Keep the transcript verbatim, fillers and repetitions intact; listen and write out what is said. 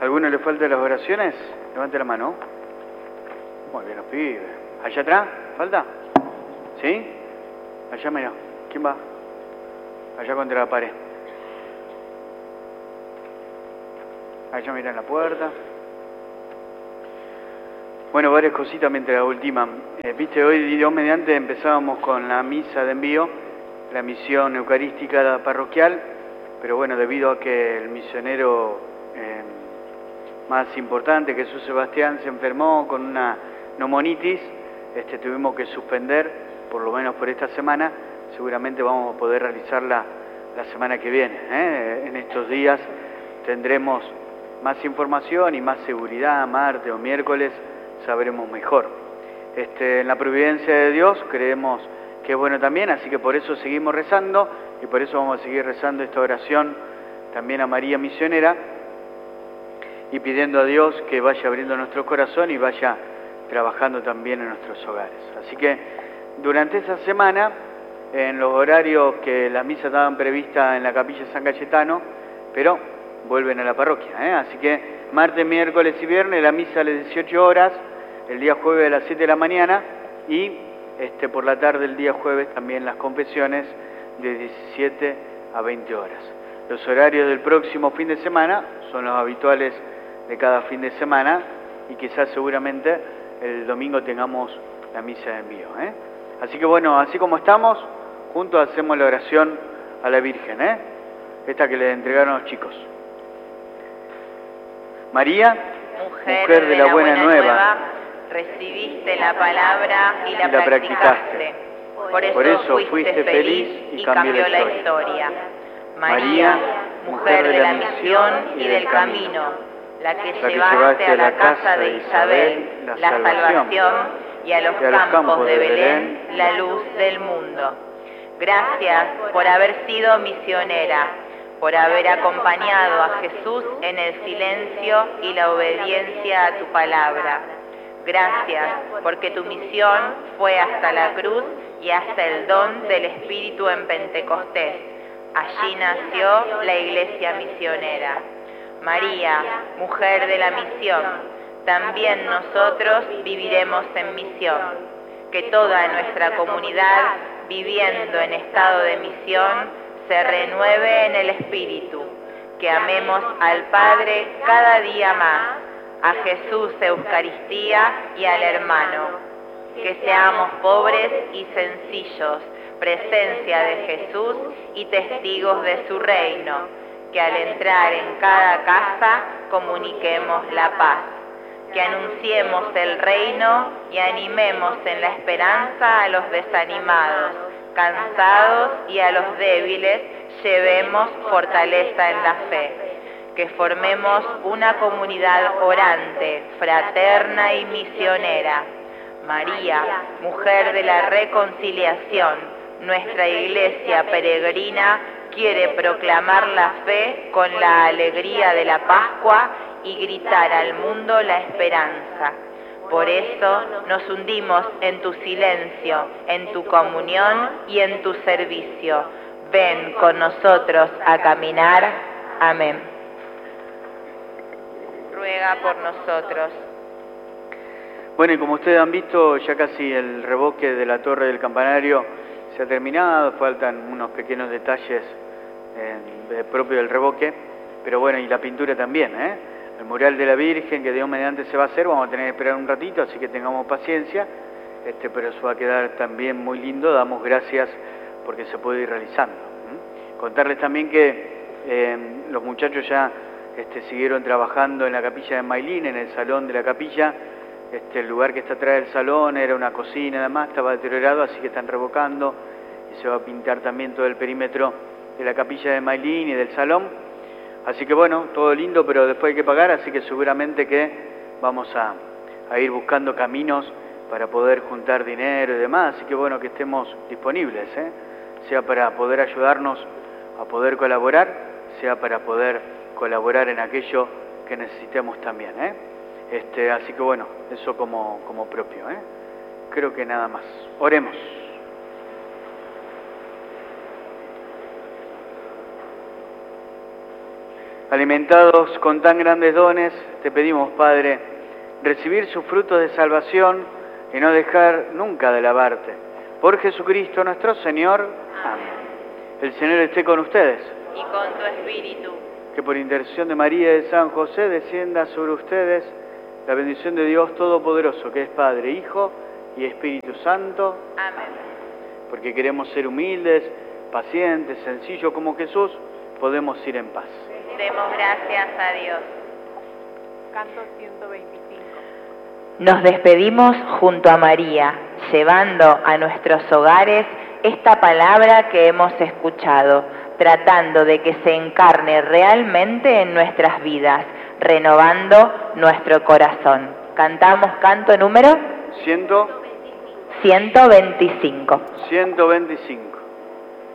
¿Alguno le falta las oraciones? Levante la mano. Muy bien, los pibes. ¿Allá atrás? ¿Falta? ¿Sí? Allá, mira. ¿Quién va? Allá contra la pared. Allá mira en la puerta. Bueno, varias cositas mientras la última. Eh, Viste, hoy Dios mediante empezábamos con la misa de envío, la misión eucarística parroquial, pero bueno, debido a que el misionero eh, más importante, Jesús Sebastián, se enfermó con una neumonitis, este, tuvimos que suspender, por lo menos por esta semana. Seguramente vamos a poder realizarla la semana que viene, ¿eh? En estos días tendremos más información y más seguridad, martes o miércoles sabremos mejor. Este, en la providencia de Dios creemos que es bueno también, así que por eso seguimos rezando y por eso vamos a seguir rezando esta oración también a María Misionera y pidiendo a Dios que vaya abriendo nuestro corazón y vaya trabajando también en nuestros hogares. Así que durante esta semana, en los horarios que las misas estaban previstas en la capilla San Cayetano, pero vuelven a la parroquia, ¿eh? Así que martes, miércoles y viernes la misa a las dieciocho horas, el día jueves a las siete de la mañana y este, por la tarde el día jueves también las confesiones de diecisiete a veinte horas. Los horarios del próximo fin de semana son los habituales de cada fin de semana y quizás seguramente el domingo tengamos la misa de envío, ¿eh? Así que bueno, así como estamos, juntos hacemos la oración a la Virgen, ¿eh? Esta que le entregaron los chicos. María, mujer, mujer de la buena nueva, recibiste la palabra y la, y la practicaste. Por eso, Por eso fuiste, fuiste feliz y cambió la historia. María, mujer de la misión y del camino, la que llevaste a la casa de Isabel la salvación y a los campos de Belén la luz del mundo. Gracias por haber sido misionera, por haber acompañado a Jesús en el silencio y la obediencia a tu palabra. Gracias porque tu misión fue hasta la cruz y hasta el don del Espíritu en Pentecostés. Allí nació la Iglesia misionera. María, mujer de la misión, también nosotros viviremos en misión. Que toda nuestra comunidad, viviendo en estado de misión, se renueve en el Espíritu, que amemos al Padre cada día más, a Jesús Eucaristía y al hermano, que seamos pobres y sencillos, presencia de Jesús y testigos de su reino, que al entrar en cada casa comuniquemos la paz, que anunciemos el reino y animemos en la esperanza a los desanimados, cansados y a los débiles llevemos fortaleza en la fe, que formemos una comunidad orante, fraterna y misionera. María, mujer de la reconciliación, nuestra iglesia peregrina quiere proclamar la fe con la alegría de la Pascua y gritar al mundo la esperanza. Por eso nos hundimos en tu silencio, en tu comunión y en tu servicio. Ven con nosotros a caminar. Amén. Ruega por nosotros. Bueno, y como ustedes han visto, ya casi el revoque de la torre del campanario se ha terminado, faltan unos pequeños detalles eh, propios del revoque, pero bueno, y la pintura también, ¿eh? El mural de la Virgen, que Dios mediante se va a hacer, vamos a tener que esperar un ratito, así que tengamos paciencia, este, pero eso va a quedar también muy lindo, damos gracias porque se puede ir realizando. ¿Mm? Contarles también que eh, los muchachos ya este, siguieron trabajando en la capilla de Mailín, en el salón de la capilla. Este, el lugar que está atrás del salón era una cocina, además estaba deteriorado, así que están revocando y se va a pintar también todo el perímetro de la capilla de Mailín y del salón. Así que bueno, todo lindo, pero después hay que pagar, así que seguramente que vamos a, a ir buscando caminos para poder juntar dinero y demás, así que bueno, que estemos disponibles, ¿eh? Sea para poder ayudarnos a poder colaborar, sea para poder colaborar en aquello que necesitemos también, ¿eh? Este, así que bueno, eso como, como propio, ¿eh? Creo que nada más. Oremos. Alimentados con tan grandes dones, te pedimos, Padre, recibir sus frutos de salvación y no dejar nunca de alabarte. Por Jesucristo nuestro Señor. Amén. El Señor esté con ustedes. Y con tu espíritu. Que por intercesión de María y de San José descienda sobre ustedes la bendición de Dios Todopoderoso, que es Padre, Hijo y Espíritu Santo. Amén. Porque queremos ser humildes, pacientes, sencillos como Jesús, podemos ir en paz. Demos gracias a Dios. Canto ciento veinticinco. Nos despedimos junto a María, llevando a nuestros hogares esta palabra que hemos escuchado, tratando de que se encarne realmente en nuestras vidas, renovando nuestro corazón. Cantamos canto número ciento ciento veinticinco. ciento veinticinco.